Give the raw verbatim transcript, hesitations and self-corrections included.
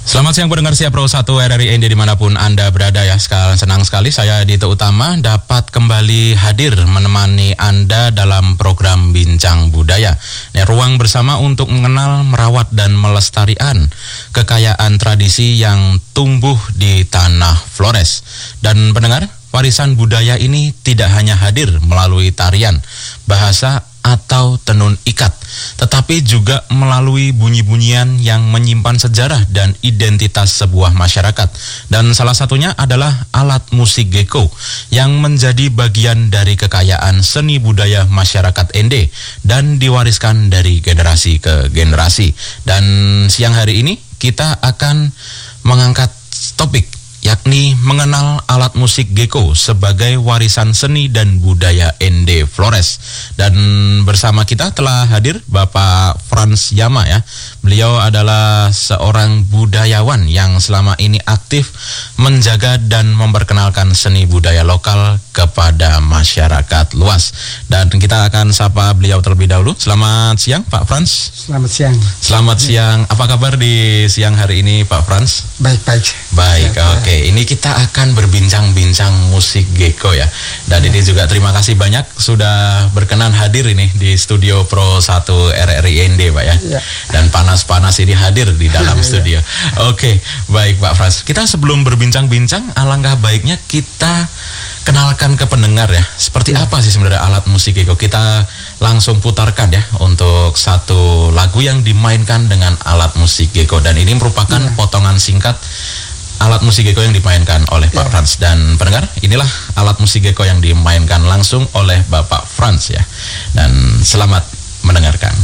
Selamat siang pendengar Siap Pro satu R R I Ende dimanapun Anda berada ya. Sekal, senang sekali saya Dito Utama dapat kembali hadir menemani Anda dalam program Bincang Budaya. Nah, ruang bersama untuk mengenal, merawat dan melestarikan kekayaan tradisi yang tumbuh di tanah Flores. Dan pendengar, warisan budaya ini tidak hanya hadir melalui tarian, bahasa atau tenun ikat, tetapi juga melalui bunyi-bunyian yang menyimpan sejarah dan identitas sebuah masyarakat. Dan salah satunya adalah alat musik geko yang menjadi bagian dari kekayaan seni budaya masyarakat Ende dan diwariskan dari generasi ke generasi. Dan siang hari ini kita akan mengangkat topik yakni mengenal alat musik geko sebagai warisan seni dan budaya Ende Flores. Dan bersama kita telah hadir Bapak Frans Yama ya. Beliau adalah seorang budayawan yang selama ini aktif menjaga dan memperkenalkan seni budaya lokal kepada masyarakat luas. Dan kita akan sapa beliau terlebih dahulu. Selamat siang Pak Frans. Selamat siang. Selamat siang. Apa kabar di siang hari ini Pak Frans? Baik-baik. Baik, oke. Okay. Ini kita akan berbincang-bincang musik geko ya. Dan ya. Ini juga terima kasih banyak sudah berkenan hadir ini di studio Pro satu R R I Ende Pak ya. Ya. Dan panas-panas ini hadir di dalam studio. Ya. Oke, okay. Baik Pak Frans. Kita sebelum berbincang-bincang, alangkah baiknya kita kenalkan ke pendengar ya. Seperti ya. Apa sih sebenarnya alat musik geko? Kita langsung putarkan ya untuk satu lagu yang dimainkan dengan alat musik geko. Dan ini merupakan ya. potongan singkat alat musik geko yang dimainkan oleh Pak yeah. Frans. Dan pendengar, inilah alat musik geko yang dimainkan langsung oleh Bapak Frans ya. Dan selamat mendengarkan.